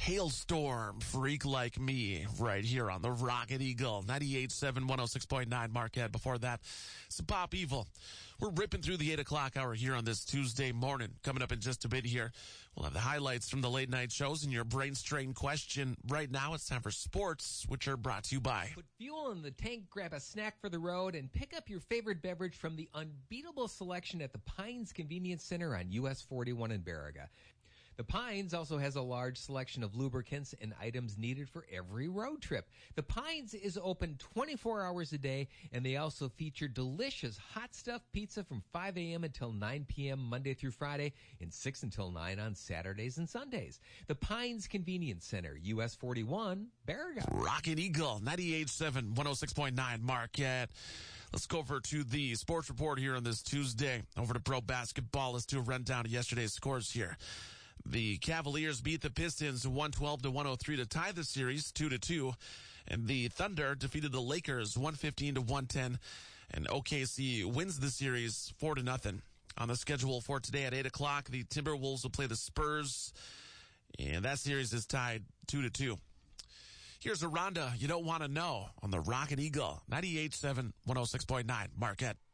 Hailstorm, Freak Like Me, right here on the Rocket Eagle, 98.7, 106.9 Marquette. Before that, some Pop Evil. We're ripping through the 8 o'clock hour here on this Tuesday morning. Coming up in just a bit here, we'll have the highlights from the late night shows and your brain strain question. Right now, it's time for sports, which are brought to you by. Put fuel in the tank, grab a snack for the road, and pick up your favorite beverage from the unbeatable selection at the Pines Convenience Center on US 41 in Baraga. The Pines also has a large selection of lubricants and items needed for every road trip. The Pines is open 24 hours a day, and they also feature delicious hot stuffed pizza from 5 a.m. until 9 p.m. Monday through Friday and 6 until 9 on Saturdays and Sundays. The Pines Convenience Center, US 41, Baraga. Rocket Eagle, 98.7, 106.9 Marquette. Let's go over to the sports report here on this Tuesday. Over to pro basketball. Let's do a rundown of yesterday's scores here. The Cavaliers beat the Pistons 112-103 to tie the series 2-2. And the Thunder defeated the Lakers 115-110. And OKC wins the series 4-0. On the schedule for today at 8 o'clock, the Timberwolves will play the Spurs. And that series is tied 2-2. Here's a Rhonda you don't want to know on the Rocket Eagle, 98.7, 106.9 Marquette.